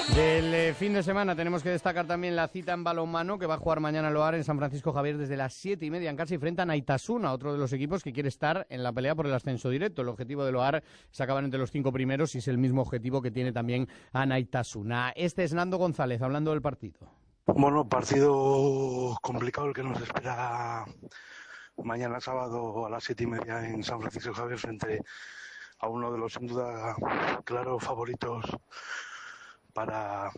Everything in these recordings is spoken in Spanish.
Del fin de semana tenemos que destacar también la cita en balonmano que va a jugar mañana Loar en San Francisco Javier desde las 7:30 en casa y frente a Naitasuna, otro de los equipos que quiere estar en la pelea por el ascenso directo. El objetivo de Loar es acabar entre los 5 primeros y es el mismo objetivo que tiene también a Naitasuna. Este es Nando González hablando del partido. Bueno, partido complicado el que nos espera mañana sábado a las 7:30 en San Francisco Javier frente a uno de los sin duda claros favoritos para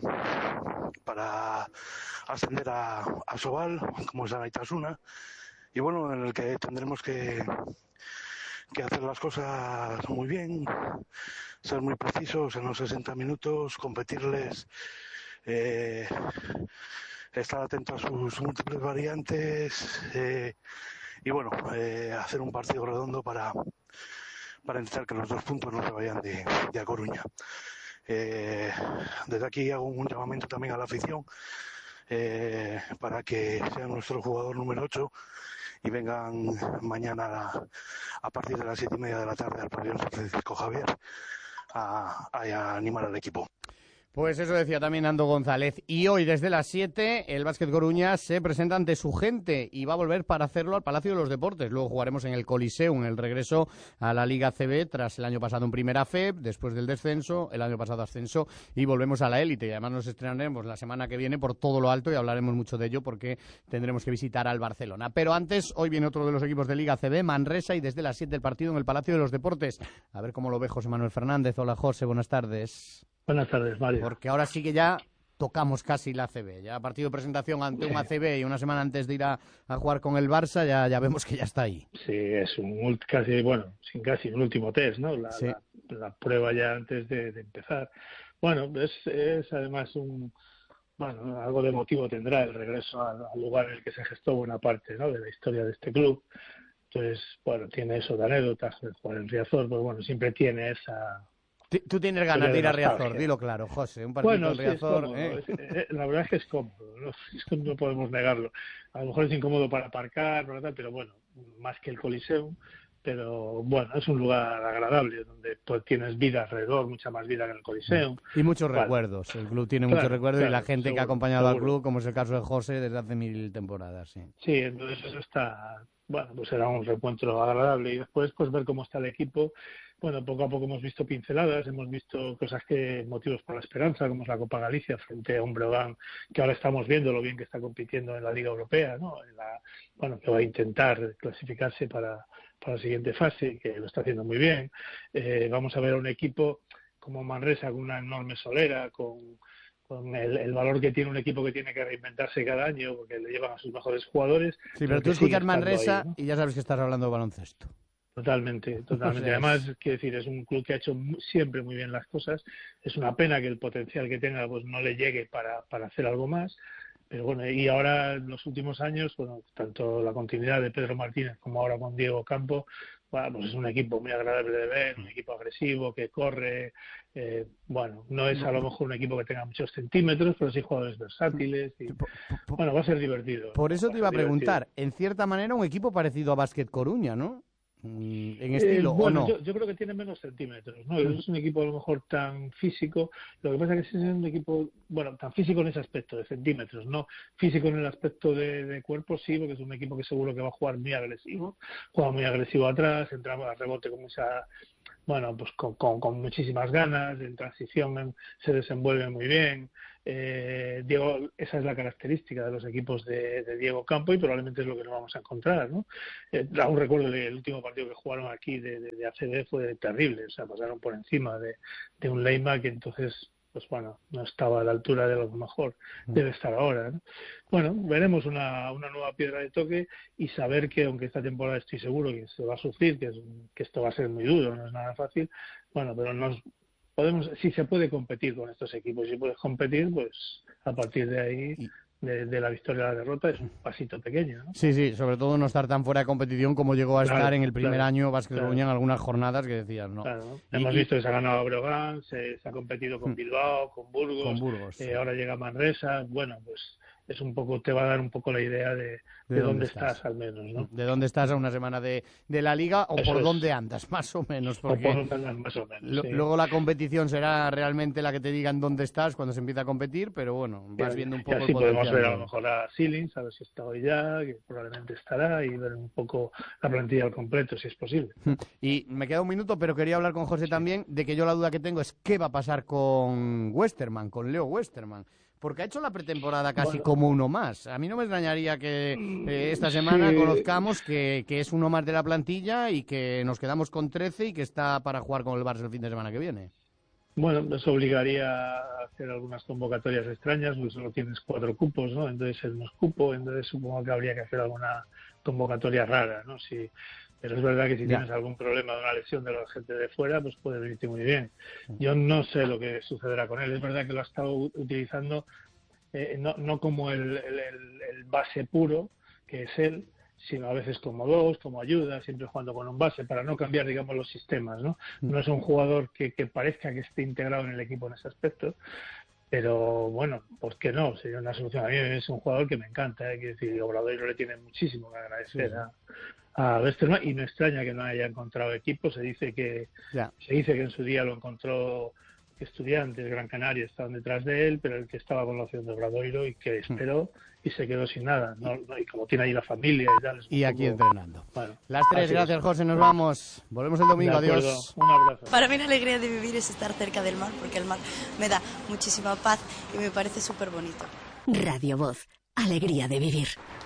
ascender a Sobal, como es a Naitasuna, y bueno, en el que tendremos que hacer las cosas muy bien, ser muy precisos en los 60 minutos, competirles, estar atento a sus múltiples variantes y bueno, hacer un partido redondo para intentar que los 2 puntos no se vayan de A Coruña. Desde aquí hago un llamamiento también a la afición para que sea nuestro jugador número 8 y vengan mañana a partir de las 7:30 de la tarde al pabellón San Francisco Javier a animar al equipo. Pues eso decía también Nando González. Y hoy, desde las 7, el Básquet Coruña se presenta ante su gente y va a volver para hacerlo al Palacio de los Deportes. Luego jugaremos en el Coliseum, en el regreso a la Liga CB, tras el año pasado en Primera FEB, después del descenso, el año pasado ascenso, y volvemos a la élite. Y además nos estrenaremos la semana que viene por todo lo alto y hablaremos mucho de ello porque tendremos que visitar al Barcelona. Pero antes, hoy viene otro de los equipos de Liga CB, Manresa, y desde las 7 el partido en el Palacio de los Deportes. A ver cómo lo ve José Manuel Fernández. Hola, José, buenas tardes. Buenas tardes, Mario. Porque ahora sí que ya tocamos casi la ACB. Ya partido de presentación ante un ACB y una semana antes de ir a jugar con el Barça, ya vemos que ya está ahí. Sí, es un último test, ¿no? La prueba ya antes de empezar. Bueno, es además algo de motivo tendrá el regreso al lugar en el que se gestó buena parte, ¿no?, de la historia de este club. Entonces, bueno, tiene eso de anécdotas, de jugar en Riazor, pues bueno, siempre tiene esa... Tú tienes ganas de ir a Riazor, dilo claro, José. Un partido en Riazor. La verdad es que es cómodo, ¿no? No podemos negarlo. A lo mejor es incómodo para aparcar, pero bueno, más que el Coliseum. Pero bueno, es un lugar agradable donde pues tienes vida alrededor, mucha más vida que en el Coliseum. Y muchos recuerdos. El club tiene muchos recuerdos y la gente que ha acompañado al club, como es el caso de José, desde hace 1000 temporadas. Sí, entonces eso está... Bueno, pues será un reencuentro agradable y después pues ver cómo está el equipo. Bueno, poco a poco hemos visto pinceladas, hemos visto cosas motivos para la esperanza, como es la Copa Galicia frente a un Breogán, que ahora estamos viendo lo bien que está compitiendo en la Liga Europea, ¿no? Que va a intentar clasificarse para la siguiente fase, que lo está haciendo muy bien. Vamos a ver a un equipo como Manresa con una enorme solera, con el valor que tiene un equipo que tiene que reinventarse cada año porque le llevan a sus mejores jugadores. Sí, pero tú escuchas Manresa ahí, ¿no? Y ya sabes que estás hablando de baloncesto. Totalmente. O sea, además, quiero decir, es un club que ha hecho siempre muy bien las cosas. Es una pena que el potencial que tenga pues no le llegue para hacer algo más. Pero bueno, y ahora en los últimos años, bueno, tanto la continuidad de Pedro Martínez como ahora con Diego Campo, bueno, pues es un equipo muy agradable de ver, un equipo agresivo que corre. No es a lo mejor un equipo que tenga muchos centímetros, pero sí jugadores versátiles. Y, bueno, va a ser divertido. Por eso te iba a preguntar, en cierta manera un equipo parecido a Básquet Coruña, ¿no? En estilo, ¿o no? Yo creo que tiene menos centímetros, ¿no? Es un equipo a lo mejor tan físico. Lo que pasa es que es un equipo, tan físico en ese aspecto de centímetros, no físico en el aspecto de cuerpo, sí, porque es un equipo que seguro que va a jugar muy agresivo, juega muy agresivo atrás, entra al rebote con esa, pues con muchísimas ganas, en transición se desenvuelve muy bien. Diego, esa es la característica de los equipos de Diego Campo y probablemente es lo que nos vamos a encontrar, ¿no? Aún recuerdo el último partido que jugaron aquí de ACB fue terrible, o sea, pasaron por encima de un Leima que entonces pues bueno, no estaba a la altura de lo que mejor debe estar ahora, ¿no? Bueno, veremos una nueva piedra de toque y saber que aunque esta temporada estoy seguro que se va a sufrir, que esto va a ser muy duro, no es nada fácil, bueno, pero si se puede competir con estos equipos, si puedes competir, pues a partir de ahí, de la victoria a la derrota, es un pasito pequeño, ¿no? Sí, sobre todo no estar tan fuera de competición como llegó a estar en el primer año Básquet Coruña en algunas jornadas que decías, ¿no? Claro. Hemos visto que se ha ganado a Breogán, se ha competido con Bilbao, con Burgos. Ahora llega Manresa, bueno, pues es un poco, te va a dar un poco la idea de dónde estás al menos, ¿no? De dónde estás a una semana de la Liga, o Eso por es. dónde andas, más o menos. Porque O por dónde andas, más o menos, sí. Luego la competición será realmente la que te digan dónde estás cuando se empieza a competir, pero bueno, vas viendo un poco y así el podemos potencial. ver a lo mejor a Sillins, a ver si está hoy ya, que probablemente estará, y ver un poco la plantilla al completo, si es posible. Y me queda un minuto, pero quería hablar con José también de que yo la duda que tengo es qué va a pasar con Westerman, con Leo Westerman. Porque ha hecho la pretemporada casi como uno más. A mí no me extrañaría que esta semana conozcamos que es uno más de la plantilla y que nos quedamos con 13 y que está para jugar con el Barça el fin de semana que viene. Bueno, eso obligaría a hacer algunas convocatorias extrañas, porque solo tienes 4 cupos, ¿no? Entonces él no es cupo, entonces supongo que habría que hacer alguna convocatoria rara, ¿no? Pero es verdad que si tienes algún problema de una lesión de la gente de fuera, pues puede venirte muy bien. Yo no sé lo que sucederá con él. Es verdad que lo ha estado utilizando no como el base puro, que es él, sino a veces como 2, como ayuda, siempre jugando con un base, para no cambiar, digamos, los sistemas, ¿no? No es un jugador que parezca que esté integrado en el equipo en ese aspecto, pero bueno, ¿por qué no? Sería una solución. A mí es un jugador que me encanta, quiero decir, Obradoiro le tiene muchísimo que agradecer a Westerman, y no extraña que no haya encontrado equipo. Se dice que en su día lo encontró Estudiantes, Gran Canaria estaban detrás de él, pero el que estaba con la opción de Obradoiro y que esperó y se quedó sin nada, y como tiene ahí la familia y tal. Y aquí entrenando. Bueno, las 3, gracias José, nos vamos. Volvemos el domingo, adiós. Un abrazo. Para mí la alegría de vivir es estar cerca del mar, porque el mar me da muchísima paz y me parece súper bonito. Radio Voz, alegría de vivir.